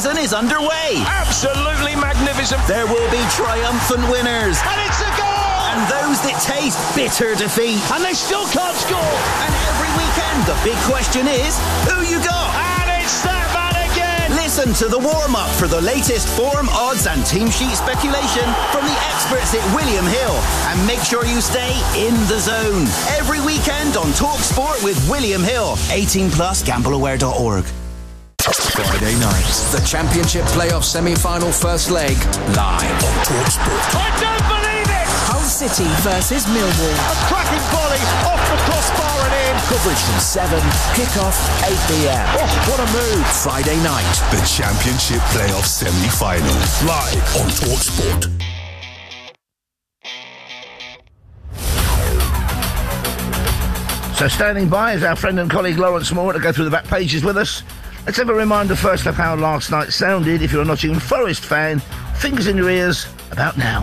season is underway. Absolutely magnificent. There will be triumphant winners. And it's a goal! And those that taste bitter defeat. And they still can't score. And every weekend, the big question is, who you got? And it's that man again. Listen to the warm-up for the latest form, odds and team sheet speculation from the experts at William Hill. And make sure you stay in the zone. Every weekend on TalkSport with William Hill. 18 plus, gambleaware.org. Friday night, the Championship Playoff Semi-Final First Leg, live on TalkSport. I don't believe it! Hull City versus Millwall. A cracking volley off the crossbar and in. Coverage from 7, kick-off 8pm. Oh, what a move. Friday night, the Championship Playoff Semi-Final, live on TalkSport. So standing by is our friend and colleague Lawrence Moore to go through the back pages with us. Let's have a reminder first of how last night sounded. If you're a Nottingham Forest fan, fingers in your ears about now.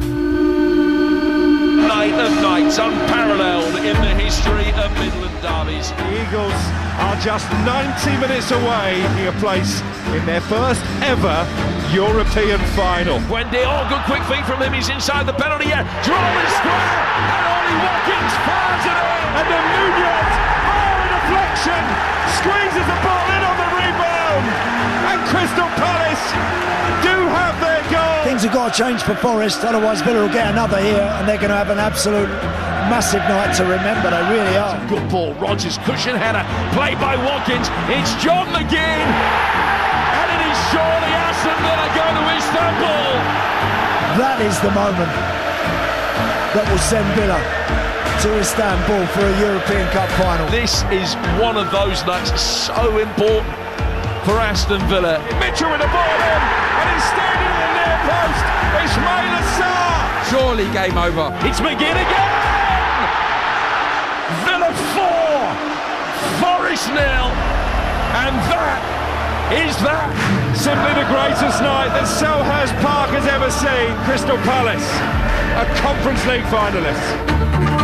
Night of nights, unparalleled in the history of Midland derbies. The Eagles are just 90 minutes away from a place in their first ever European final. Wendy, good quick feet from him, he's inside the penalty area. Draw is square, and Ollie Watkins fires it in. And then Munoz, a deflection, squeezes the ball in on the rebound. And Crystal Palace do have their goal. Things have got to change for Forest, otherwise Villa will get another here and they're going to have an absolute massive night to remember. They really are. Good ball, Rogers, cushion header, played by Watkins. It's John McGinn, and it is surely Aston Villa go to Istanbul. That is the moment that will send Villa to Istanbul for a European Cup final. This is one of those nights so important for Aston Villa. Mitchell with the ball in, and instead in the near post, Ismail Assar. Surely game over. It's McGinn again. Villa 4, Forest 0, and that is that. Simply the greatest night that Selhurst Park has ever seen. Crystal Palace, a Conference League finalist.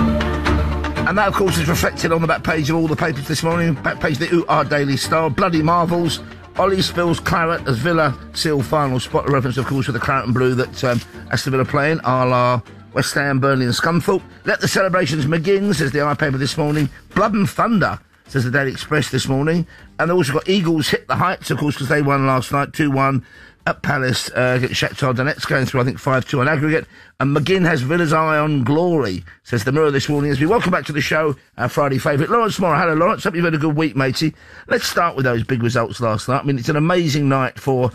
And that, of course, is reflected on the back page of all the papers this morning. Back page of the UR Daily Star. Bloody marvels. Ollie spills claret as Villa seal final spot. A reference, of course, with the claret and blue that Aston Villa playing, a la West Ham, Burnley and Scunthorpe. Let the celebrations begin, says the I paper this morning. Blood and thunder, says the Daily Express this morning. And they've also got Eagles hit the heights, of course, because they won last night, 2-1 at Palace against Shakhtar Donetsk, going through, I think, 5-2 on aggregate. And McGinn has Villa's eye on glory, says the Mirror this morning. As we welcome back to the show, our Friday favourite, Lawrence Moore. Hello, Lawrence. Hope you've had a good week, matey. Let's start with those big results last night. I mean, it's an amazing night for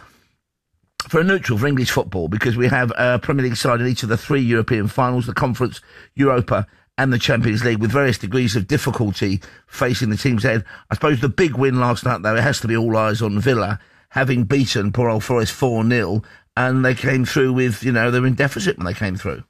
a neutral, for English football, because we have a Premier League side in each of the 3 European finals, the Conference, Europa and the Champions League, with various degrees of difficulty facing the teams ahead. I suppose the big win last night, though, it has to be all eyes on Villa, having beaten poor old Forest 4-0, and they came through with, they were in deficit when they came through.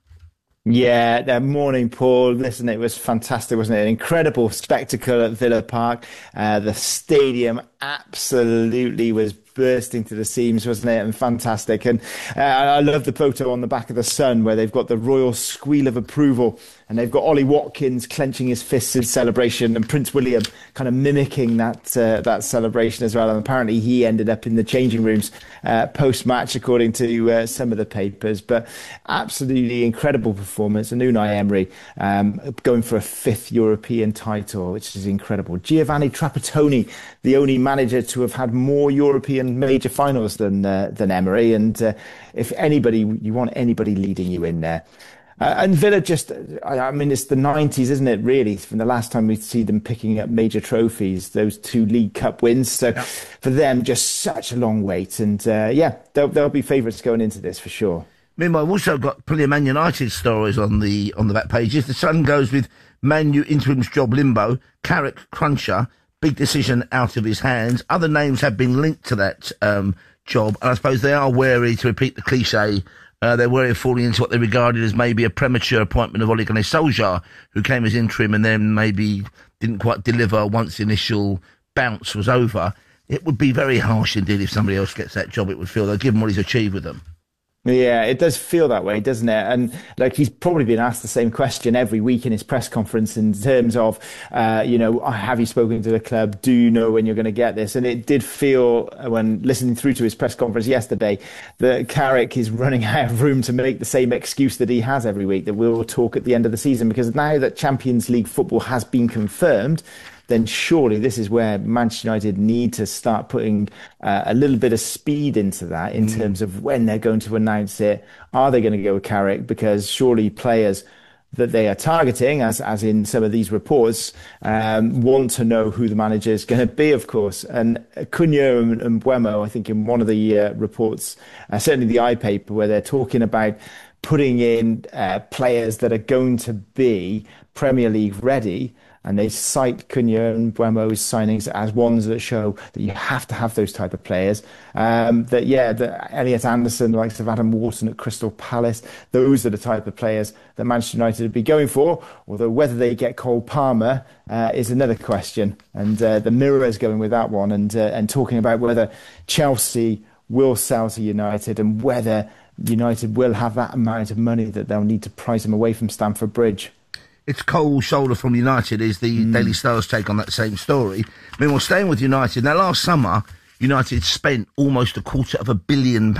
Yeah, morning, Paul. Listen, it was fantastic, wasn't it? An incredible spectacle at Villa Park. The stadium absolutely was bursting to the seams, wasn't it? And fantastic. And I love the photo on the back of the Sun where they've got the royal squeal of approval, and they've got Ollie Watkins clenching his fists in celebration, and Prince William kind of mimicking that celebration as well. And apparently he ended up in the changing rooms post-match, according to some of the papers. But absolutely incredible performance. And Unai Emery going for a 5th European title, which is incredible. Giovanni Trapattoni, the only manager to have had more European major finals than Emery. And if anybody, you want anybody leading you in there. And Villa just, I mean, it's the 90s, isn't it, really, from the last time we see them picking up major trophies, those 2 League Cup wins. So for them, just such a long wait. And they'll be favourites going into this for sure. Meanwhile, we've also got plenty of Man United stories on the back pages. The Sun goes with Man U interim's job limbo, Carrick Cruncher, big decision out of his hands. Other names have been linked to that job, and I suppose they are wary, to repeat the cliche, they're wary of falling into what they regarded as maybe a premature appointment of Ole Gunnar Solskjaer, who came as interim and then maybe didn't quite deliver once the initial bounce was over. It would be very harsh indeed if somebody else gets that job, it would feel, though, given what he's achieved with them. Yeah, it does feel that way, doesn't it? And like, he's probably been asked the same question every week in his press conference in terms of, have you spoken to the club? Do you know when you're going to get this? And it did feel, when listening through to his press conference yesterday, that Carrick is running out of room to make the same excuse that he has every week, that we'll talk at the end of the season. Because now that Champions League football has been confirmed, then surely this is where Manchester United need to start putting a little bit of speed into that in terms of when they're going to announce it. Are they going to go with Carrick? Because surely players that they are targeting, as in some of these reports, want to know who the manager is going to be, of course. And Cunha and Mbeumo, I think in one of the reports, certainly the iPaper, where they're talking about putting in players that are going to be Premier League ready. And they cite Cunha and Mbeumo's signings as ones that show that you have to have those type of players. That Elliot Anderson, the likes of Adam Wharton at Crystal Palace, those are the type of players that Manchester United would be going for. Although whether they get Cole Palmer is another question. And the Mirror is going with that one and talking about whether Chelsea will sell to United and whether United will have that amount of money that they'll need to price him away from Stamford Bridge. It's Cole Shoulder from United is the Daily Star's take on that same story. Meanwhile, staying with United, now last summer, United spent almost £250 million,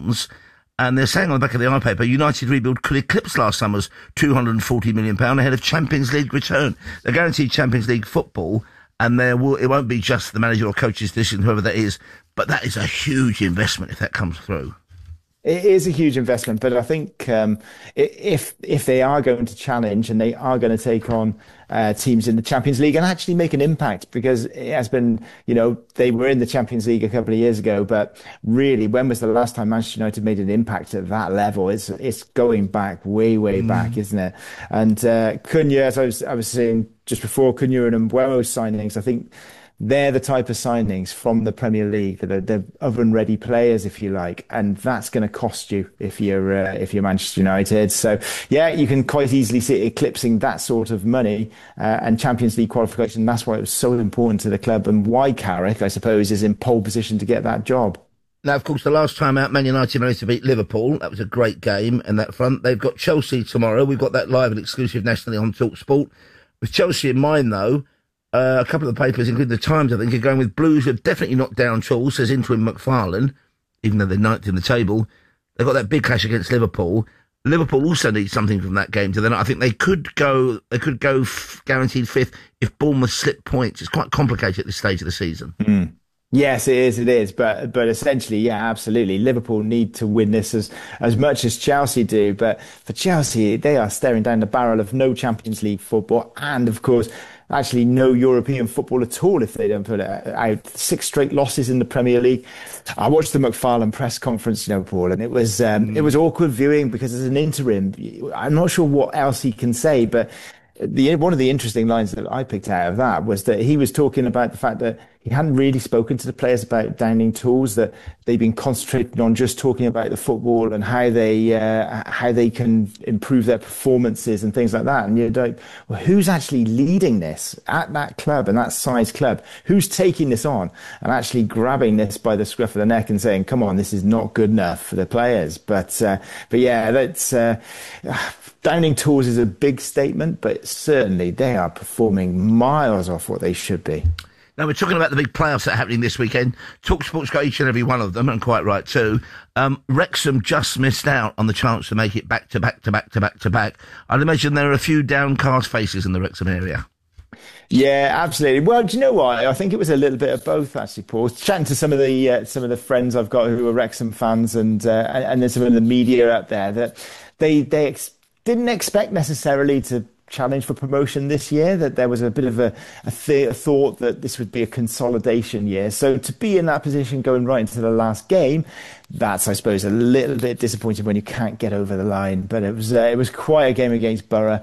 and they're saying on the back of the iPaper, United rebuild could eclipse last summer's £240 million ahead of Champions League return. They're guaranteed Champions League football, and it won't be just the manager or coach's decision, whoever that is, but that is a huge investment if that comes through. It is a huge investment, but I think if they are going to challenge and they are going to take on teams in the Champions League and actually make an impact, because it has been, they were in the Champions League a couple of years ago, but really, when was the last time Manchester United made an impact at that level? It's going back, way back, isn't it? And Cunha, as I was saying just before, Cunha and Mbeumo's signings, I think they're the type of signings from the Premier League that are the oven-ready players, if you like, and that's going to cost you if you're Manchester United. So, yeah, you can quite easily see it eclipsing that sort of money and Champions League qualification. That's why it was so important to the club and why Carrick, I suppose, is in pole position to get that job. Now, of course, the last time out, Man United managed to beat Liverpool. That was a great game in that front. They've got Chelsea tomorrow. We've got that live and exclusive nationally on TalkSport. With Chelsea in mind, though, a couple of the papers, including the Times, I think, are going with Blues have definitely knocked down tools, says interim McFarlane, even though they're ninth in the table. They've got that big clash against Liverpool. Liverpool also need something from that game. I think they could go guaranteed fifth if Bournemouth slip points. It's quite complicated at this stage of the season. Yes, it is. But essentially, yeah, absolutely. Liverpool need to win this as much as Chelsea do. But for Chelsea, they are staring down the barrel of no Champions League football and, of course, actually no European football at all if they don't put it out. 6 straight losses in the Premier League. I watched the McFarlane press conference, Paul, and it was awkward viewing because as an interim, I'm not sure what else he can say, but one of the interesting lines that I picked out of that was that he was talking about the fact that he hadn't really spoken to the players about downing tools, that they've been concentrating on just talking about the football and how they can improve their performances and things like that. And you're like, well, who's actually leading this at that club and that size club? Who's taking this on and actually grabbing this by the scruff of the neck and saying, come on, this is not good enough for the players. But yeah, that's downing tools is a big statement, but certainly they are performing miles off what they should be. Now, we're talking about the big playoffs that are happening this weekend. TalkSport's got each and every one of them, and quite right too. Wrexham just missed out on the chance to make it back to back. I'd imagine there are a few downcast faces in the Wrexham area. Yeah, absolutely. Well, do you know what? I think it was a little bit of both, actually, Paul. Chatting to some of the friends I've got who are Wrexham fans and then some of the media out there, that they didn't expect necessarily to challenge for promotion this year, that there was a bit of a thought that this would be a consolidation year. So to be in that position going right into the last game, that's, I suppose, a little bit disappointing when you can't get over the line. But it was quite a game against Borough,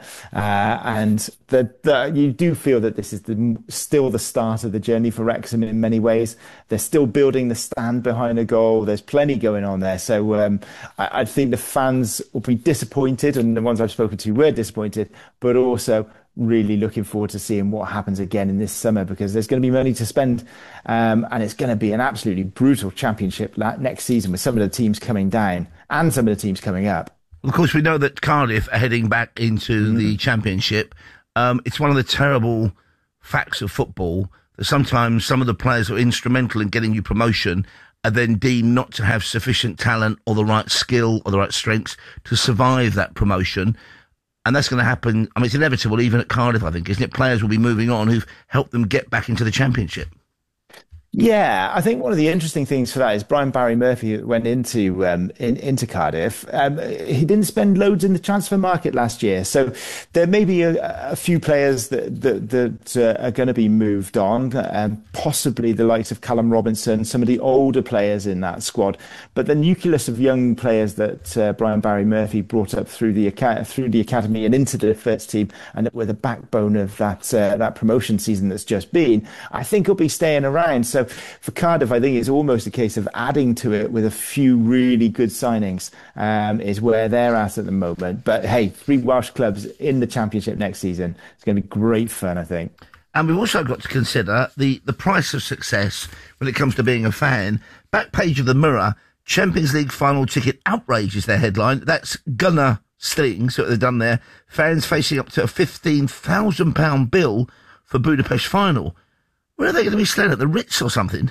and you do feel that this is still the start of the journey for Wrexham in many ways. They're still building the stand behind a goal. There's plenty going on there. So I think the fans will be disappointed, and the ones I've spoken to were disappointed, but also really looking forward to seeing what happens again in this summer, because there's going to be money to spend, and it's going to be an absolutely brutal championship next season with some of the teams coming down and some of the teams coming up. Of course, we know that Cardiff are heading back into the championship. It's one of the terrible facts of football that sometimes some of the players who are instrumental in getting you promotion are then deemed not to have sufficient talent or the right skill or the right strengths to survive that promotion. And that's going to happen. I mean, it's inevitable even at Cardiff, I think, isn't it? Players will be moving on who've helped them get back into the championship. Yeah, I think one of the interesting things for that is Brian Barry Murphy went into Cardiff. He didn't spend loads in the transfer market last year, so there may be a few players that are going to be moved on, possibly the likes of Callum Robinson, some of the older players in that squad. But the nucleus of young players that Brian Barry Murphy brought up through the academy and into the first team, and that were the backbone of that promotion season that's just been, I think will be staying around. So for Cardiff, I think it's almost a case of adding to it with a few really good signings, is where they're at the moment. But hey, 3 Welsh clubs in the Championship next season. It's going to be great fun, I think. And we've also got to consider the price of success when it comes to being a fan. Back page of the Mirror, Champions League final ticket outrage is their headline. That's Gunner Sting, so what they've done there. Fans facing up to a £15,000 bill for Budapest final. Where are they going to be staying, at the Ritz or something?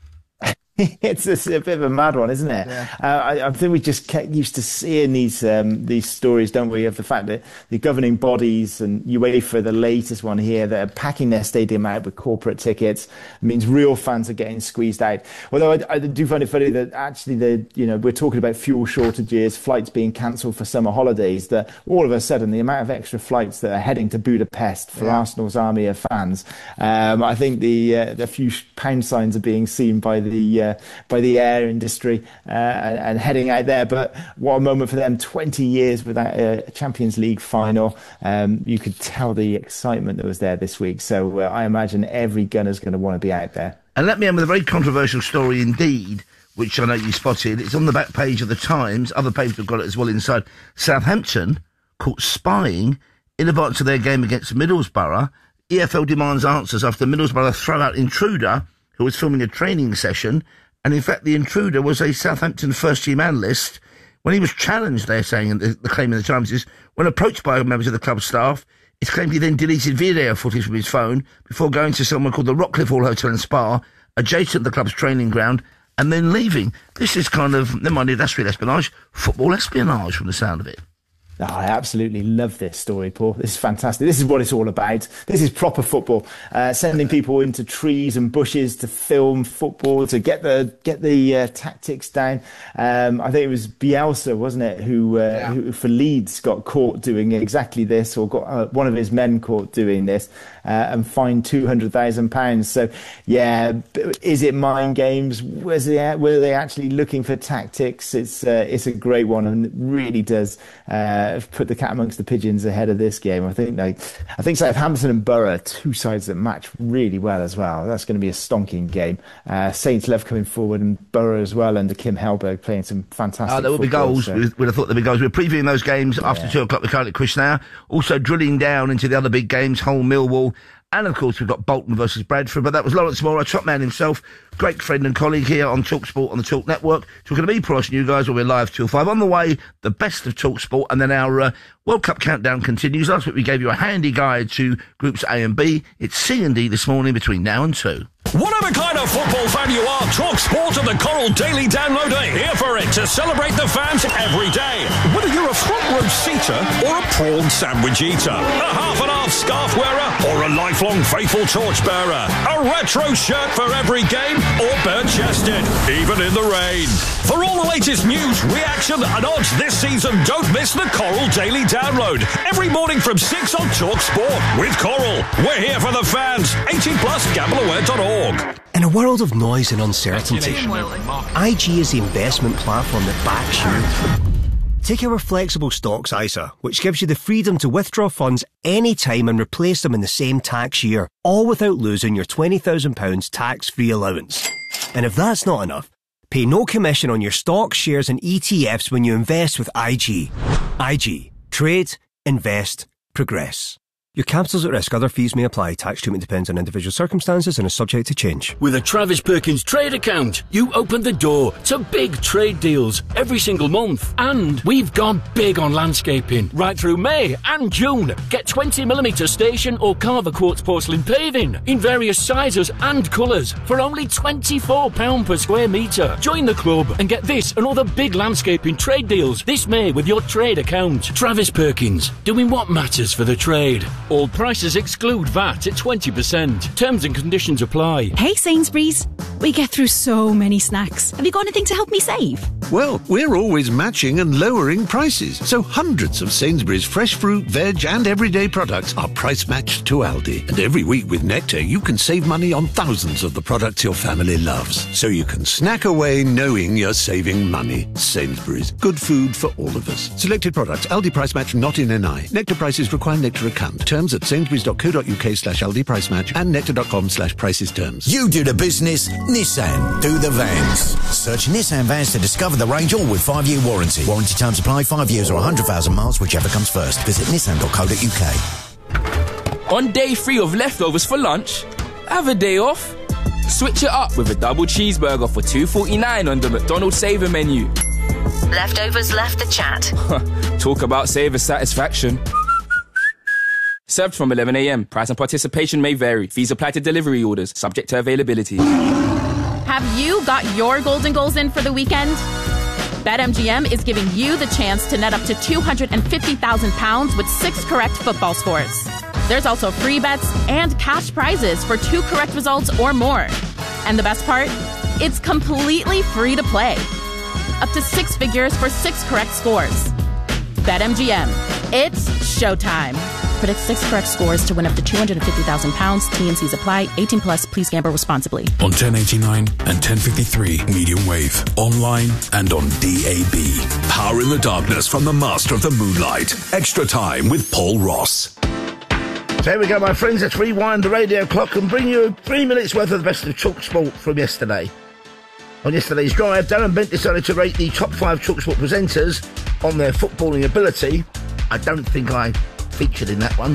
It's a bit of a mad one, isn't it? Yeah. I think we just get used to seeing these stories, don't we, of the fact that the governing bodies and UEFA, the latest one here, that are packing their stadium out with corporate tickets. It means real fans are getting squeezed out. Although I do find it funny that actually we're talking about fuel shortages, flights being cancelled for summer holidays, that all of a sudden the amount of extra flights that are heading to Budapest for Arsenal's army of fans, I think the few pound signs are being seen by the air industry and heading out there. But what a moment for them, 20 years without a Champions League final. You could tell the excitement that was there this week. So I imagine every Gunner's going to want to be out there. And let me end with a very controversial story indeed, which I know you spotted. It's on the back page of the Times. Other papers have got it as well inside. Southampton caught spying in advance of their game against Middlesbrough. EFL demands answers after Middlesbrough throw out intruder who was filming a training session. And in fact, the intruder was a Southampton first-team analyst. When he was challenged, they're saying, and the claim in the Times is, when approached by members of the club staff, it's claimed he then deleted video footage from his phone before going to someone called the Rockcliffe Hall Hotel and Spa, adjacent to the club's training ground, and then leaving. This is kind of, never mind industrial espionage, football espionage from the sound of it. Oh, I absolutely love this story, Paul. This is fantastic. This is what it's all about. This is proper football. Sending people into trees and bushes to film football, to get the tactics down. I think it was Bielsa, wasn't it, who for Leeds got caught doing exactly this, or got one of his men caught doing this, and fined £200,000. So, yeah, is it mind games? Were they actually looking for tactics? It's a great one, and it really does put the cat amongst the pigeons ahead of this game. I think Southampton and Borough are two sides that match really well as well. That's going to be a stonking game. Saints love coming forward, and Borough as well under Kim Hellberg playing some fantastic there will be goals. So. We'd have thought there'd be goals. We're previewing those games after 2 o'clock with Cardiff Chris now. Also drilling down into the other big games, Hull, Millwall. And, of course, we've got Bolton versus Bradford. But that was Lawrence Moore, our top man himself, great friend and colleague here on TalkSport on the Talk Network. Talking to me, Price, and you guys will be live till 5. On the way, the best of TalkSport, and then our World Cup countdown continues. Last week we gave you a handy guide to Groups A and B. It's C and D this morning between now and 2. Whatever kind of football fan you are, TalkSport and the Coral Daily Download are here for it to celebrate the fans every day. Whether you're a front row seater or a prawn sandwich eater, a half-and-half scarf wearer or a lifelong faithful torchbearer, a retro shirt for every game or bare-chested, even in the rain. For all the latest news, reaction and odds this season, don't miss the Coral Daily Download. Every morning from 6 on TalkSport with Coral. We're here for the fans. 18+, gambleaware.org. In a world of noise and uncertainty, IG is the investment platform that backs you. Take our flexible stocks ISA, which gives you the freedom to withdraw funds anytime and replace them in the same tax year, all without losing your £20,000 tax-free allowance. And if that's not enough, pay no commission on your stocks, shares and ETFs when you invest with IG. IG. Trade, invest, progress. Your capital's at risk. Other fees may apply. Tax treatment depends on individual circumstances and is subject to change. With a Travis Perkins trade account, you open the door to big trade deals every single month. And we've gone big on landscaping right through May and June. Get 20mm station or Carver Quartz porcelain paving in various sizes and colours for only £24 per square metre. Join the club and get this and other big landscaping trade deals this May with your trade account. Travis Perkins, doing what matters for the trade. All prices exclude VAT at 20%. Terms and conditions apply. Hey Sainsbury's, we get through so many snacks. Have you got anything to help me save? Well, we're always matching and lowering prices, so hundreds of Sainsbury's fresh fruit, veg and everyday products are price matched to Aldi. And every week with Nectar, you can save money on thousands of the products your family loves. So you can snack away knowing you're saving money. Sainsbury's, good food for all of us. Selected products, Aldi price match not in NI. Nectar prices require Nectar account. Terms at sainsburys.co.uk/Aldi price match and nectar.com/prices terms. You do the business, Nissan do the vans. Search Nissan Vans to discover the range, all with 5-year warranty. Warranty terms apply, 5 years or 100,000 miles, whichever comes first. Visit nissan.co.uk. On day 3 of leftovers for lunch, have a day off. Switch it up with a double cheeseburger for $2.49 on the McDonald's Saver menu. Leftovers left the chat. Talk about Saver satisfaction. Served from 11 a.m. Price and participation may vary. Fees apply to delivery orders, subject to availability. Have you got your golden goals in for the weekend? BetMGM is giving you the chance to net up to £250,000 with 6 correct football scores. There's also free bets and cash prizes for 2 correct results or more. And the best part? It's completely free to play. Up to 6 figures for 6 correct scores. BetMGM. It's showtime. Predict 6 correct scores to win up to £250,000. T&Cs apply. 18 plus. Please gamble responsibly. On 1089 and 1053 medium wave. Online and on DAB. Power in the darkness from the master of the moonlight. Extra time with Paul Ross. So here we go, my friends. Let's rewind the radio clock and bring you 3 minutes worth of the best of TalkSport from yesterday. On yesterday's drive, Darren Bent decided to rate the top 5 TalkSport presenters on their footballing ability. I don't think I featured in that one.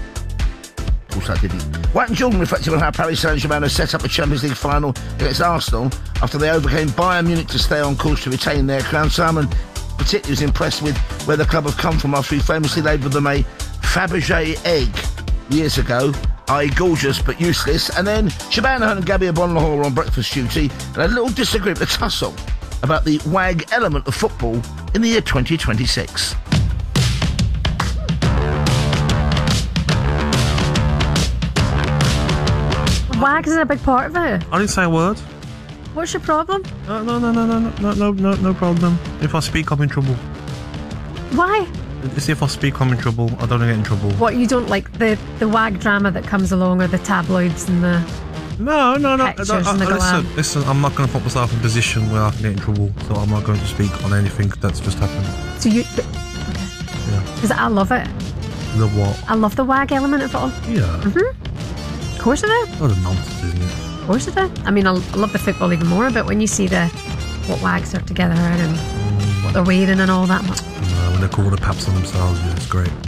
Of course I didn't. White and Jordan reflected on how Paris Saint-Germain has set up a Champions League final against Arsenal after they overcame Bayern Munich to stay on course to retain their crown. Simon particularly was impressed with where the club have come from after he famously labelled them a Fabergé egg years ago, i.e. gorgeous but useless. And then Shabana and Gabby Bonlahor on breakfast duty and a little disagreement, a tussle about the WAG element of football in the year 2026. WAG isn't a big part of it. I didn't say a word. What's your problem? No problem. If I speak, I'm in trouble. Why? See, if I speak, I'm in trouble. I don't want to get in trouble. What, you don't like the WAG drama that comes along, or the tabloids and the pictures and the glam? Listen, I'm not going to put myself in a position where I can get in trouble, so I'm not going to speak on anything that's just happened. So you... Yeah. Because I love it. Love what? I love the WAG element of it all. Yeah. Of course I do. What a nonsense, isn't it? Of course I do. I mean, I love the football even more, but when you see what WAGs are together and what they're wearing and all that... When they call the paps on themselves, yeah, it's great.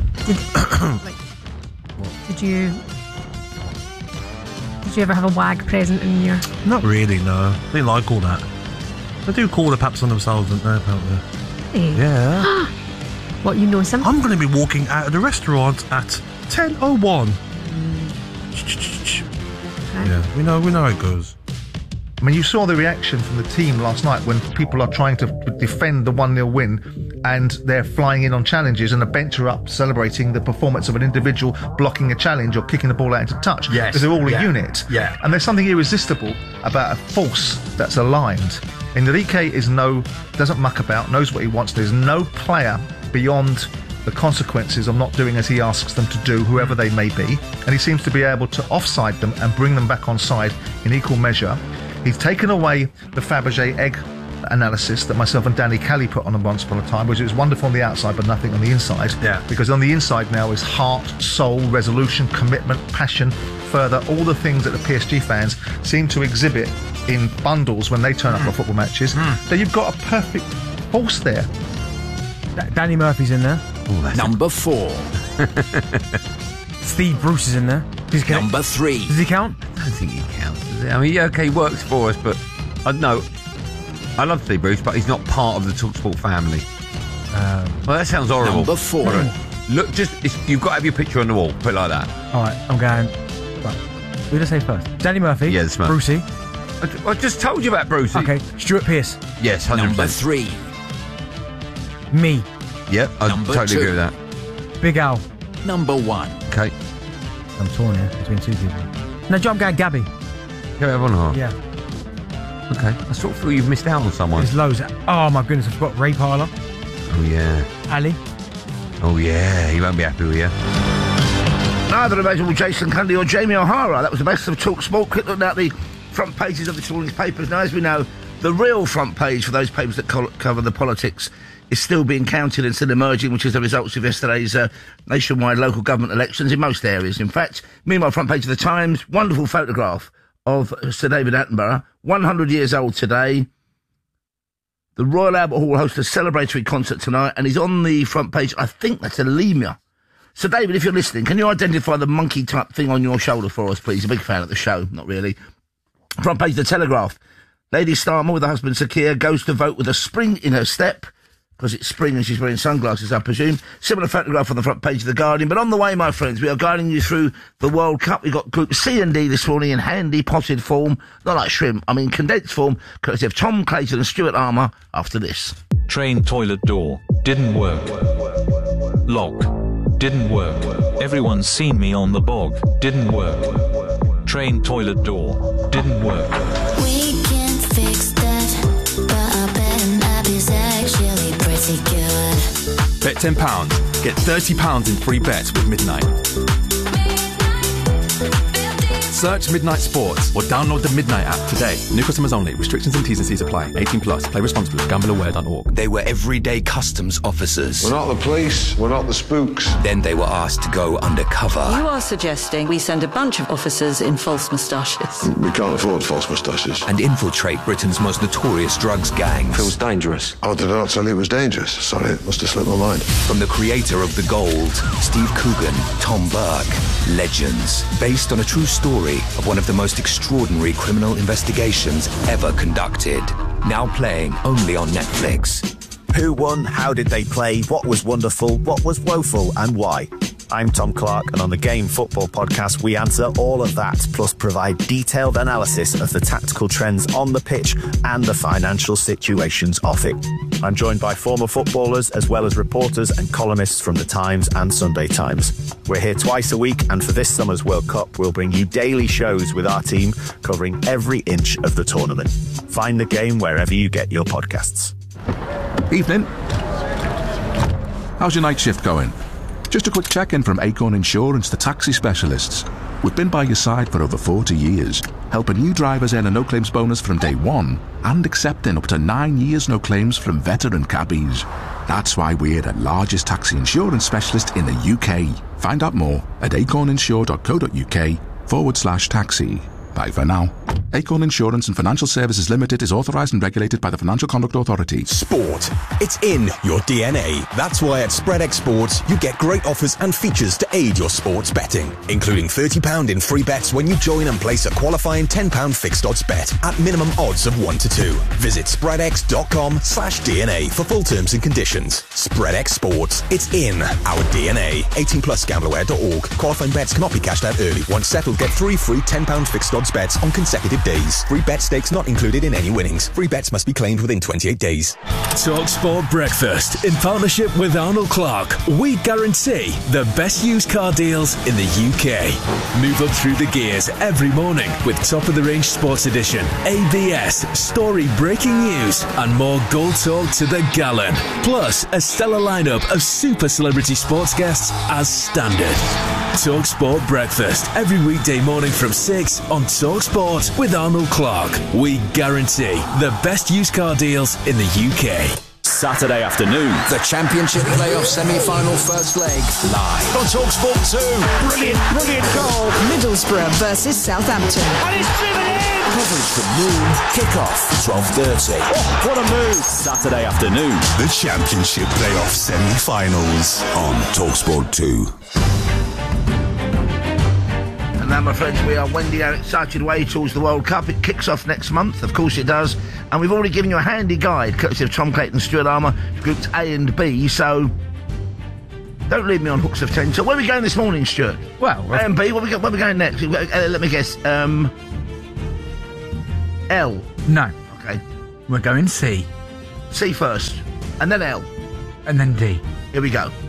Did you ever have a WAG present in your... Not really, no. They like all that. They do call the paps on themselves, don't they, apparently? Hey. Yeah. What, you know something? I'm going to be walking out of the restaurant at 10:01. Okay. Yeah, we know how it goes. I mean, you saw the reaction from the team last night when people are trying to defend the 1-0 win and they're flying in on challenges and the bench are up celebrating the performance of an individual blocking a challenge or kicking the ball out into touch. Yes. Because they're all a unit. Yeah. And there's something irresistible about a force that's aligned. Enrique doesn't muck about, knows what he wants. There's no player beyond the consequences of not doing as he asks them to do, whoever they may be. And he seems to be able to offside them and bring them back on side in equal measure. He's taken away the Fabergé egg analysis that myself and Danny Kelly put on once upon a time, which is wonderful on the outside but nothing on the inside. Yeah. Because on the inside now is heart, soul, resolution, commitment, passion, further, all the things that the PSG fans seem to exhibit in bundles when they turn up at football matches. So you've got a perfect force there. Danny Murphy's in there. Number 4. Steve Bruce is in there. Number 3. Does he count? I don't think he counts. Does he? I mean, yeah, okay, he works for us, but no. I love Steve Bruce, but he's not part of the TalkSport family. Well, that sounds horrible. Number 4. Look, you've got to have your picture on the wall. Put it like that. All right, I'm going. Right. Who did I say first? Danny Murphy. Yeah, that's Brucey. I just told you about Brucey. Okay, Stuart Pearce. Yes, 100%. Number 3. Me. Yep, I Number totally 2. agree with that. Big Al. Number 1. Okay. I'm torn here between 2 people. No, I'm going Gabby. Gabby Avonhart. Yeah. Okay. I sort of feel you've missed out on someone. There's loads. Oh my goodness, I forgot Ray Parlour. Oh yeah. Ali. Oh yeah, he won't be happy with you. Neither imaginable Jason Cundy or Jamie O'Hara. That was the best of TalkSport. Quick look at the front pages of this morning's papers. Now, as we know, the real front page for those papers that cover the politics is still being counted and still emerging, which is the results of yesterday's nationwide local government elections in most areas. In fact, meanwhile, front page of the Times, wonderful photograph of Sir David Attenborough, 100 years old today. The Royal Albert Hall hosts a celebratory concert tonight, and he's on the front page. I think that's a lemur. So, David, if you're listening, can you identify the monkey-type thing on your shoulder for us, please? A big fan of the show. Not really. Front page of the Telegraph. Lady Starmer with her husband Sir Keir goes to vote with a spring in her step, because it's spring and she's wearing sunglasses, I presume. Similar photograph on the front page of The Guardian. But on the way, my friends, we are guiding you through the World Cup. We've got Group C and D this morning in handy potted form. Not like shrimp, I mean condensed form, courtesy of Tom Clayton and Stuart Armour after this. Train toilet door. Didn't work. Lock. Didn't work. Everyone's seen me on the bog. Didn't work. Train toilet door. Didn't work. We can fix that, but I bet an app is actually pretty good. Bet £10. Get £30 in free bets with Midnight. Search Midnight Sports or download the Midnight app today. New customers only. Restrictions and T's and C's apply. 18 plus. Play responsibly. GambleAware.org. They were everyday customs officers. We're not the police. We're not the spooks. Then they were asked to go undercover. You are suggesting we send a bunch of officers in false moustaches. We can't afford false moustaches. And infiltrate Britain's most notorious drugs gangs. Feels dangerous. Oh, did I not tell you it was dangerous? Sorry, it must have slipped my mind. From the creator of The Gold, Steve Coogan, Tom Burke, Legends. Based on a true story of one of the most extraordinary criminal investigations ever conducted. Now playing only on Netflix. Who won? How did they play? What was wonderful? What was woeful? And why? I'm Tom Clark, and on the Game Football Podcast, we answer all of that, plus provide detailed analysis of the tactical trends on the pitch and the financial situations off it. I'm joined by former footballers, as well as reporters and columnists from The Times and Sunday Times. We're here twice a week, and for this summer's World Cup, we'll bring you daily shows with our team covering every inch of the tournament. Find The Game wherever you get your podcasts. Evening. How's your night shift going? Just a quick check-in from Acorn Insurance, the taxi specialists. We've been by your side for over 40 years, helping new drivers earn a no-claims bonus from day one and accepting up to 9 years no claims from veteran cabbies. That's why we're the largest taxi insurance specialist in the UK. Find out more at acorninsure.co.uk/taxi. Bye for now. Acorn Insurance and Financial Services Limited is authorised and regulated by the Financial Conduct Authority. Sport. It's in your DNA. That's why at SpreadX Sports, you get great offers and features to aid your sports betting, including £30 in free bets when you join and place a qualifying £10 fixed odds bet at minimum odds of 1 to 2. Visit spreadx.com/DNA for full terms and conditions. SpreadX Sports. It's in our DNA. 18 plus GambleAware.org. Qualifying bets cannot be cashed out early. Once settled, get 3 free £10 fixed odds bets on consecutive days. Free bet stakes not included in any winnings. Free bets must be claimed within 28 days. TalkSport Breakfast in partnership with Arnold Clark. We guarantee the best used car deals in the UK. Move up through the gears every morning with top of the range sports edition, ABS, story breaking news, and more gold talk to the gallon. Plus a stellar lineup of super celebrity sports guests as standard. TalkSport Breakfast every weekday morning from 6 on TalkSport with Arnold Clark. We guarantee the best used car deals in the UK. Saturday afternoon, the Championship Playoff Semi-Final First Leg, live on TalkSport 2. Brilliant goal. Middlesbrough versus Southampton. And it's driven in! Coverage from noon, kick-off 12:30. Oh, what a move! Saturday afternoon, the Championship Playoff Semi-Finals on TalkSport 2. And now, my friends, we are wending our excited way towards the World Cup. It kicks off next month, of course it does. And we've already given you a handy guide, courtesy of Tom Clayton, Stuart Armour, groups A and B, so don't leave me on hooks of 10. So where are we going this morning, Stuart? Well, A and B, where are we going next? Let me guess. L. No. Okay. We're going C. C first, and then L. And then D. Here we go.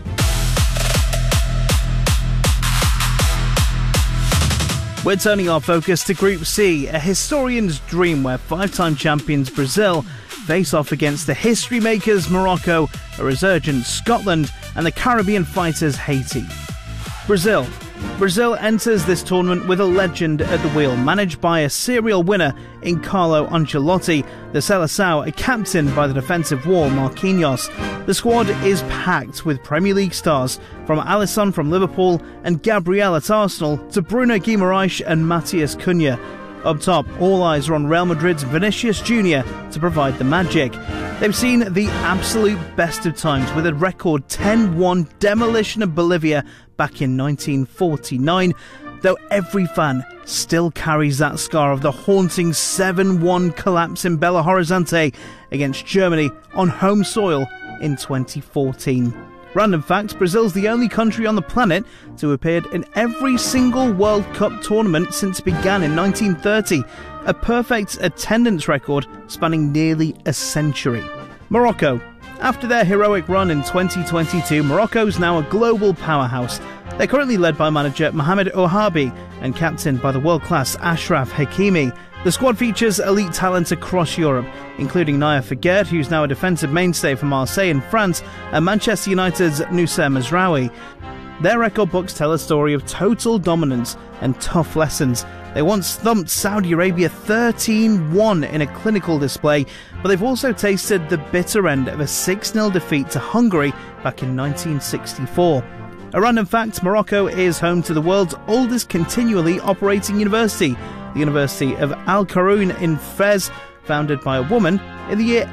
We're turning our focus to Group C, a historian's dream where five-time champions Brazil face off against the history makers Morocco, a resurgent Scotland, and the Caribbean fighters Haiti. Brazil enters this tournament with a legend at the wheel, managed by a serial winner in Carlo Ancelotti, the Seleção captained by the defensive wall Marquinhos. The squad is packed with Premier League stars, from Alisson from Liverpool and Gabriel at Arsenal to Bruno Guimaraes and Matheus Cunha. Up top, all eyes are on Real Madrid's Vinicius Jr. to provide the magic. They've seen the absolute best of times with a record 10-1 demolition of Bolivia back in 1949, though every fan still carries that scar of the haunting 7-1 collapse in Belo Horizonte against Germany on home soil in 2014. Random fact, Brazil's the only country on the planet to have appeared in every single World Cup tournament since it began in 1930, a perfect attendance record spanning nearly a century. Morocco. After their heroic run in 2022, Morocco's now a global powerhouse. They're currently led by manager Mohamed Ouahabi and captained by the world-class Achraf Hakimi. The squad features elite talent across Europe, including Naya Figueres, who's now a defensive mainstay for Marseille in France, and Manchester United's Noussair Mazraoui. Their record books tell a story of total dominance and tough lessons. They once thumped Saudi Arabia 13-1 in a clinical display, but they've also tasted the bitter end of a 6-0 defeat to Hungary back in 1964. A random fact, Morocco is home to the world's oldest continually operating university, the University of Al Qaroun in Fez, founded by a woman in the year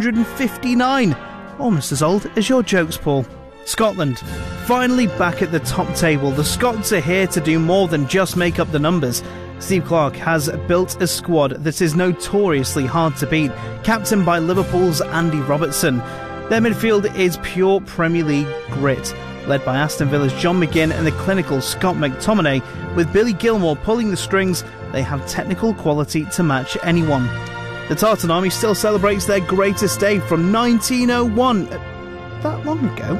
859. Almost as old as your jokes, Paul. Scotland. Finally back at the top table, the Scots are here to do more than just make up the numbers. Steve Clarke has built a squad that is notoriously hard to beat, captained by Liverpool's Andy Robertson. Their midfield is pure Premier League grit, led by Aston Villa's John McGinn and the clinical Scott McTominay. With Billy Gilmore pulling the strings, they have technical quality to match anyone. The Tartan Army still celebrates their greatest day from 1901, that long ago,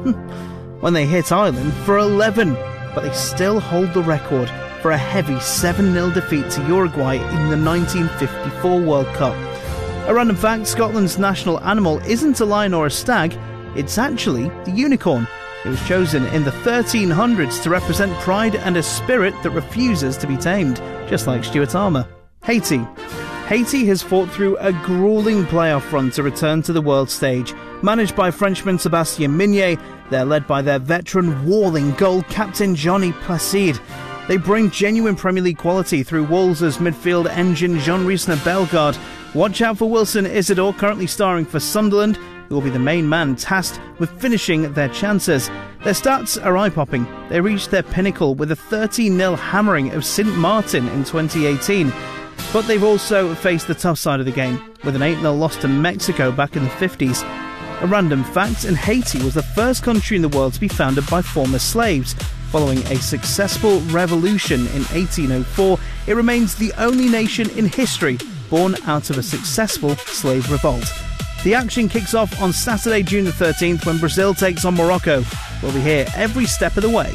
when they hit Ireland for 11, but they still hold the record for a heavy 7-0 defeat to Uruguay in the 1954 World Cup. A random fact, Scotland's national animal isn't a lion or a stag, it's actually the unicorn. It was chosen in the 1300s to represent pride and a spirit that refuses to be tamed, just like Stuart Armour. Haiti. Haiti has fought through a gruelling playoff run to return to the world stage. Managed by Frenchman Sébastien Mignet, they're led by their veteran walling goal captain Johnny Placide. They bring genuine Premier League quality through Wolves' midfield engine Jean-Riesner Bellegarde. Watch out for Wilson Isidore, currently starring for Sunderland, who will be the main man tasked with finishing their chances. Their stats are eye-popping. They reached their pinnacle with a 13-0 hammering of St Martin in 2018. But they've also faced the tough side of the game, with an 8-0 loss to Mexico back in the 50s. A random fact, and Haiti was the first country in the world to be founded by former slaves. Following a successful revolution in 1804, it remains the only nation in history born out of a successful slave revolt. The action kicks off on Saturday, June the 13th, when Brazil takes on Morocco. We'll be here every step of the way.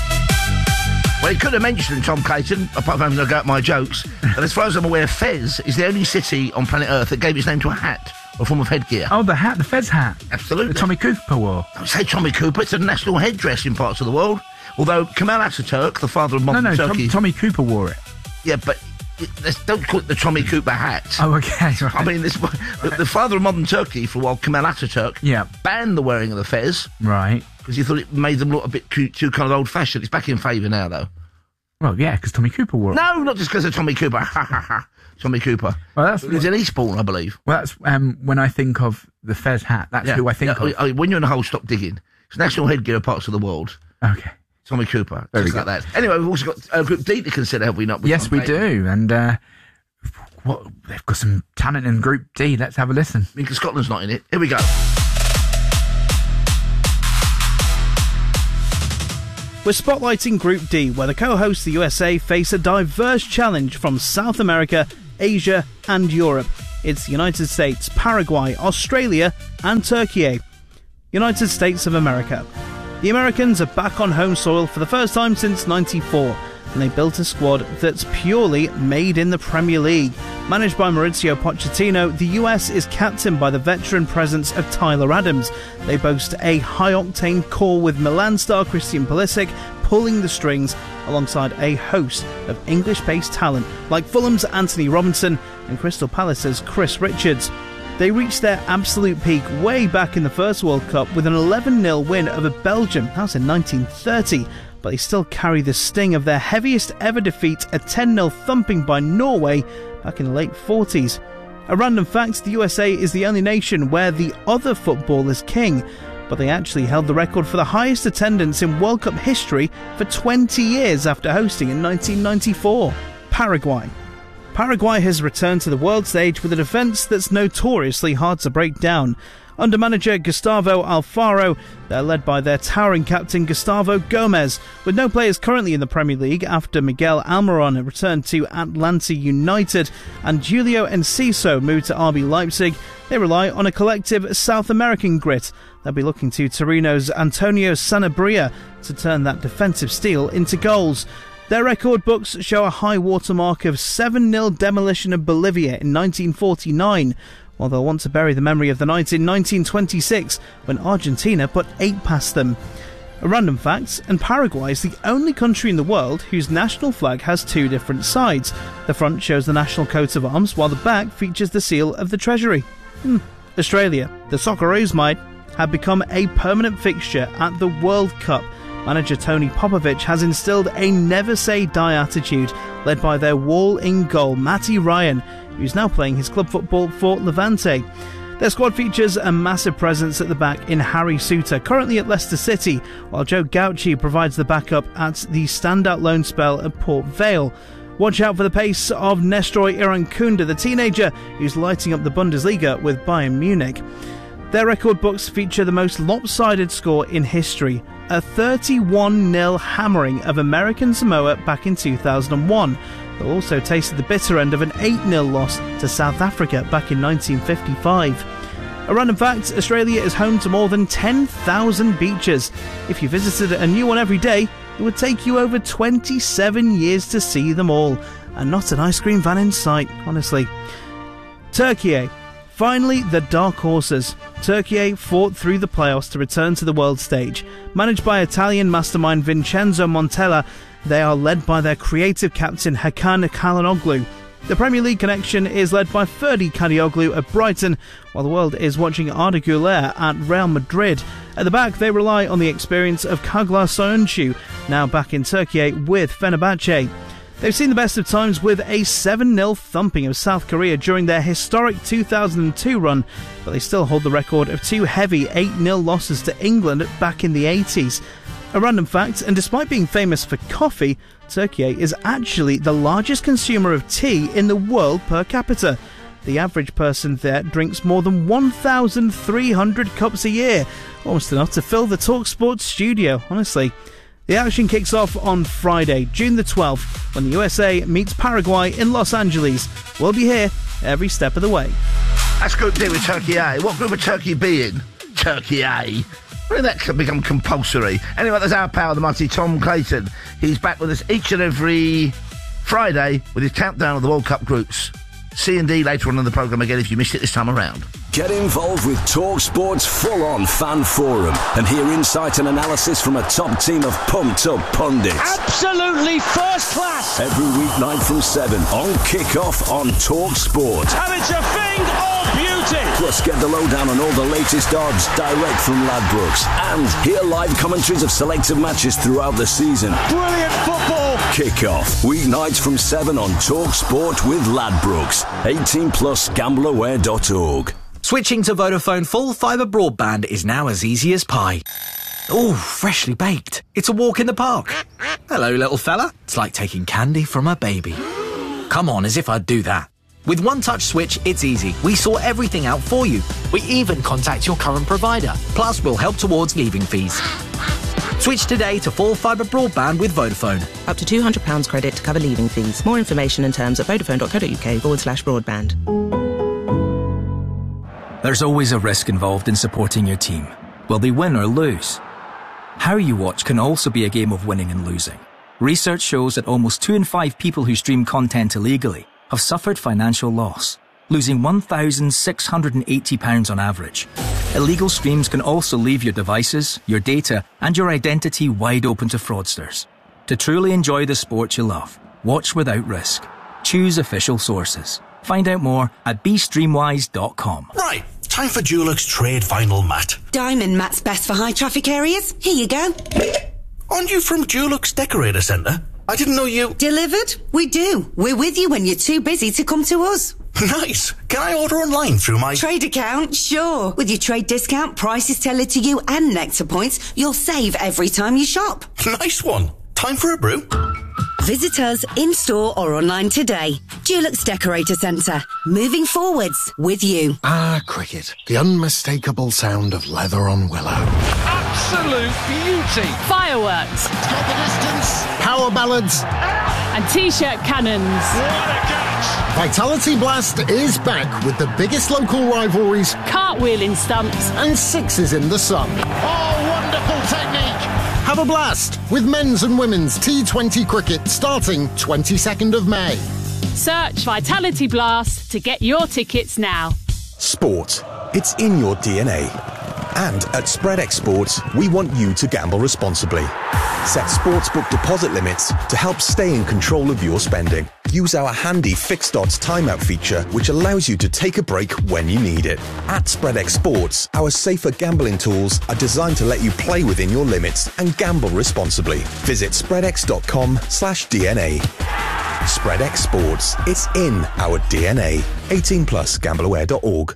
Well, he could have mentioned Tom Clayton, apart from having to go at my jokes, but as far as I'm aware, Fez is the only city on planet Earth that gave its name to a hat, or a form of headgear. Oh, the hat, the Fez hat. Absolutely. The Tommy Cooper wore. Don't say Tommy Cooper, it's a national headdress in parts of the world. Although Kemal Ataturk, the father of modern Turkey... Tommy Cooper wore it. Yeah, but don't call it the Tommy Cooper hat. Oh, okay. Right. I mean, the father of modern Turkey, for a while, Kemal Ataturk, banned the wearing of the fez. Right. Because he thought it made them look a bit too kind of old-fashioned. It's back in favour now, though. Well, yeah, because Tommy Cooper wore it. No, not just because of Tommy Cooper. Ha, ha, ha. Tommy Cooper. Well, that's... It was in Eastbourne, I believe. Well, that's when I think of the fez hat, that's who I think of. When you're in a hole, stop digging. It's national headgear of parts of the world. Okay. Tommy Cooper. Very just good. like that. Anyway, we've also got Group D to consider, have we not? Yes, we do. And they've got some talent in Group D. Let's have a listen. Because Scotland's not in it. Here we go. We're spotlighting Group D, where the co-hosts, the USA, face a diverse challenge from South America, Asia and Europe. It's the United States, Paraguay, Australia and Turkey. United States of America. The Americans are back on home soil for the first time since '94, and they built a squad that's purely made in the Premier League. Managed by Mauricio Pochettino, the US is captained by the veteran presence of Tyler Adams. They boast a high-octane core with Milan star Christian Pulisic pulling the strings alongside a host of English-based talent like Fulham's Anthony Robinson and Crystal Palace's Chris Richards. They reached their absolute peak way back in the first World Cup with an 11-0 win over Belgium. That was in 1930, but they still carry the sting of their heaviest ever defeat, a 10-0 thumping by Norway back in the late 40s. A random fact, the USA is the only nation where the other football is king, but they actually held the record for the highest attendance in World Cup history for 20 years after hosting in 1994. Paraguay. Paraguay has returned to the world stage with a defence that's notoriously hard to break down. Under manager Gustavo Alfaro, they're led by their towering captain Gustavo Gomez. With no players currently in the Premier League after Miguel Almiron returned to Atlanta United and Julio Enciso moved to RB Leipzig, they rely on a collective South American grit. They'll be looking to Torino's Antonio Sanabria to turn that defensive steel into goals. Their record books show a high watermark of 7-0 demolition of Bolivia in 1949, while they'll want to bury the memory of the night in 1926 when Argentina put 8 past them. A random fact, and Paraguay is the only country in the world whose national flag has 2 different sides. The front shows the national coat of arms, while the back features the seal of the Treasury. Australia, the Socceroos might have become a permanent fixture at the World Cup. Manager Tony Popovich has instilled a never-say-die attitude, led by their wall-in-goal Matty Ryan, who's now playing his club football for Levante. Their squad features a massive presence at the back in Harry Souttar, currently at Leicester City, while Joe Gauci provides the backup at the standout loan spell at Port Vale. Watch out for the pace of Nestroy Irankunda, the teenager who's lighting up the Bundesliga with Bayern Munich. Their record books feature the most lopsided score in history, a 31-0 hammering of American Samoa back in 2001. They also tasted the bitter end of an 8-0 loss to South Africa back in 1955. A random fact, Australia is home to more than 10,000 beaches. If you visited a new one every day, it would take you over 27 years to see them all, and not an ice cream van in sight, honestly. Turkey. Finally, the dark horses. Turkey fought through the playoffs to return to the world stage. Managed by Italian mastermind Vincenzo Montella, they are led by their creative captain Hakan Çalhanoğlu. The Premier League connection is led by Ferdi Kadioglu at Brighton, while the world is watching Arda Güler at Real Madrid. At the back, they rely on the experience of Kaglar Soyuncu, now back in Turkey with Fenerbahce. They've seen the best of times with a 7-0 thumping of South Korea during their historic 2002 run, but they still hold the record of 2 heavy 8-0 losses to England back in the 80s. A random fact, and despite being famous for coffee, Turkey is actually the largest consumer of tea in the world per capita. The average person there drinks more than 1,300 cups a year, almost enough to fill the TalkSport studio, honestly. The action kicks off on Friday, June the 12th, when the USA meets Paraguay in Los Angeles. We'll be here every step of the way. That's Group D with Turkey A. What group would Turkey be in? Turkey A. When did that become compulsory? Anyway, there's our pal, the mighty Tom Clayton. He's back with us each and every Friday with his countdown of the World Cup groups. C and D later on in the programme again if you missed it this time around. Get involved with TalkSport's full-on fan forum and hear insight and analysis from a top team of pumped-up pundits. Absolutely first class. Every weeknight from 7 on Kick-Off on TalkSport. And it's a thing of beauty. Plus, get the lowdown on all the latest odds direct from Ladbrokes. And hear live commentaries of selected matches throughout the season. Brilliant football. Kick-Off, weeknights from 7 on TalkSport with Ladbrokes. 18 plus gambleaware.org. Switching to Vodafone full fibre broadband is now as easy as pie. Ooh, freshly baked. It's a walk in the park. Hello, little fella. It's like taking candy from a baby. Come on, as if I'd do that. With One Touch Switch, it's easy. We sort everything out for you. We even contact your current provider. Plus, we'll help towards leaving fees. Switch today to full fibre broadband with Vodafone. Up to £200 credit to cover leaving fees. More information and terms at vodafone.co.uk/broadband. There's always a risk involved in supporting your team. Will they win or lose? How you watch can also be a game of winning and losing. Research shows that almost 2 in 5 people who stream content illegally have suffered financial loss, losing £1,680 on average. Illegal streams can also leave your devices, your data, and your identity wide open to fraudsters. To truly enjoy the sport you love, watch without risk. Choose official sources. Find out more at bstreamwise.com. Right, time for Dulux Trade Vinyl Mat. Diamond mat's best for high traffic areas. Here you go. Aren't you from Dulux Decorator Centre? I didn't know you... Delivered? We do. We're with you when you're too busy to come to us. Nice. Can I order online through my... Trade account? Sure. With your trade discount, prices tailored to you and Nectar points, you'll save every time you shop. Nice one. Time for a brew. Visit us in-store or online today. Dulux Decorator Centre. Moving forwards with you. Ah, cricket. The unmistakable sound of leather on willow. Absolute beauty. Fireworks. Got the distance. Power ballads. And T-shirt cannons. What a catch. Vitality Blast is back with the biggest local rivalries. Cartwheeling stumps. And sixes in the sun. Oh, wonderful technique. Have a blast with men's and women's T20 cricket starting 22nd of May. Search Vitality Blast to get your tickets now. Sport. It's in your DNA. And at SpreadX Sports, we want you to gamble responsibly. Set sportsbook deposit limits to help stay in control of your spending. Use our handy fixed odds timeout feature, which allows you to take a break when you need it. At SpreadX Sports, our safer gambling tools are designed to let you play within your limits and gamble responsibly. Visit spreadx.com/DNA. SpreadX Sports. It's in our DNA. 18+, gambleaware.org.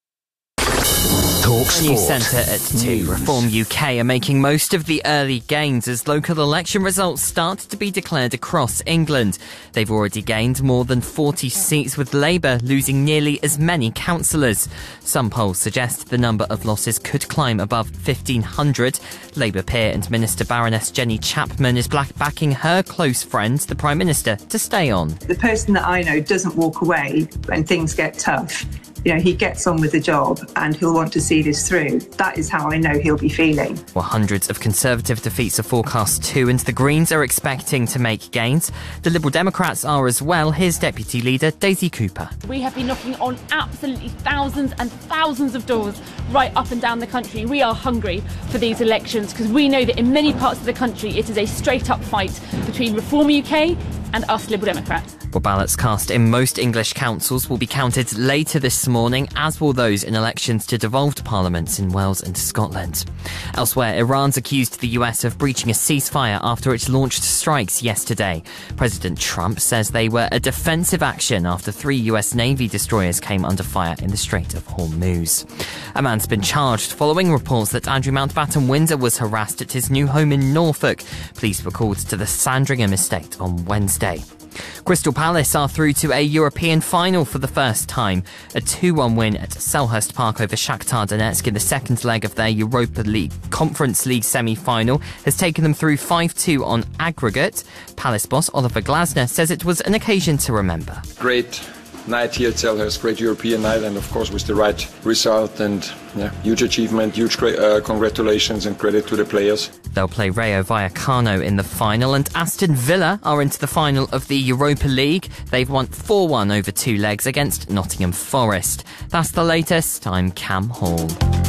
Talk Sport. News Centre at 2. Reform UK are making most of the early gains as local election results start to be declared across England. They've already gained more than 40 seats, with Labour losing nearly as many councillors. Some polls suggest the number of losses could climb above 1,500. Labour peer and Minister Baroness Jenny Chapman is backing her close friend, the Prime Minister, to stay on. The person that I know doesn't walk away when things get tough. You know, he gets on with the job and he'll want to see this through. That is how I know he'll be feeling. Well, hundreds of Conservative defeats are forecast too, and the Greens are expecting to make gains. The Liberal Democrats are as well. Here's Deputy Leader Daisy Cooper. We have been knocking on absolutely thousands and thousands of doors right up and down the country. We are hungry for these elections because we know that in many parts of the country it is a straight-up fight between Reform UK and us Liberal Democrats. Well, ballots cast in most English councils will be counted later this morning, as will those in elections to devolved parliaments in Wales and Scotland. Elsewhere, Iran's accused the US of breaching a ceasefire after it launched strikes yesterday. President Trump says they were a defensive action after 3 US Navy destroyers came under fire in the Strait of Hormuz. A man's been charged following reports that Andrew Mountbatten Windsor was harassed at his new home in Norfolk. Police were called to the Sandringham estate on Wednesday. Crystal Palace are through to a European final for the first time. A 2-1 win at Selhurst Park over Shakhtar Donetsk in the second leg of their Europa League Conference League semi-final has taken them through 5-2 on aggregate. Palace boss Oliver Glasner says it was an occasion to remember. Great night here at Selhurst, great European night, and of course with the right result, and huge achievement, huge congratulations and credit to the players. They'll play Rayo Vallecano in the final, and Aston Villa are into the final of the Europa League. They've won 4-1 over 2 legs against Nottingham Forest. That's the latest. I'm Cam Hall.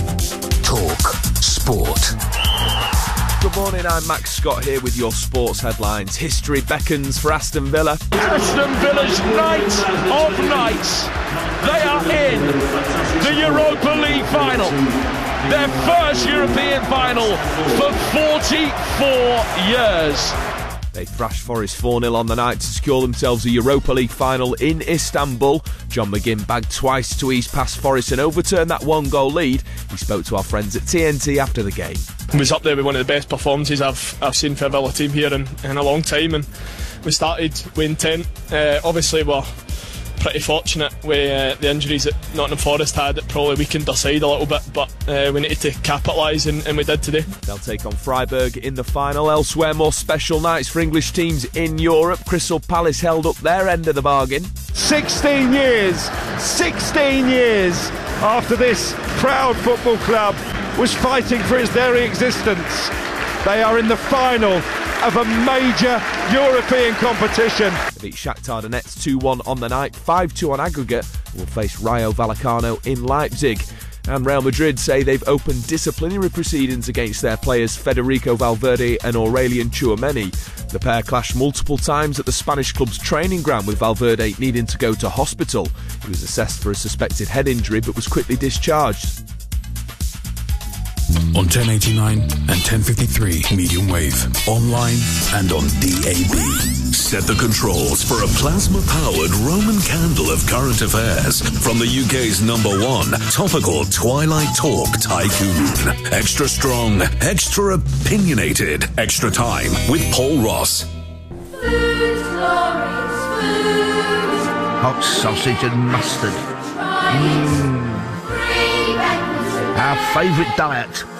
Talk Sport. Good morning, I'm Max Scott here with your sports headlines. History beckons for Aston Villa. Aston Villa's night of nights. They are in the Europa League final. Their first European final for 44 years. They thrashed Forest 4-0 on the night to secure themselves a Europa League final in Istanbul. John McGinn bagged twice to ease past Forest and overturned that 1-goal lead. He spoke to our friends at TNT after the game. It was up there with one of the best performances I've seen for a Villa team here in a long time, and we started with intent. Obviously we're pretty fortunate with the injuries that Nottingham Forest had. It probably weakened their side a little bit, but we needed to capitalise, and we did today. They'll take on Freiburg in the final. Elsewhere, more special nights for English teams in Europe. Crystal Palace held up their end of the bargain. 16 years after this proud football club was fighting for its very existence. They are in the final of a major European competition. They beat Shakhtar Donetsk 2-1 on the night, 5-2 on aggregate, and will face Rayo Vallecano in Leipzig. And Real Madrid say they've opened disciplinary proceedings against their players Federico Valverde and Aurelien Tchouameni. The pair clashed multiple times at the Spanish club's training ground, with Valverde needing to go to hospital. He was assessed for a suspected head injury but was quickly discharged. On 1089 and 1053 medium wave, online and on DAB. Set the controls for a plasma-powered Roman candle of current affairs from the UK's #1 topical Twilight Talk tycoon. Extra strong, extra opinionated, extra time with Paul Ross. Hot sausage and mustard. Our favourite diet.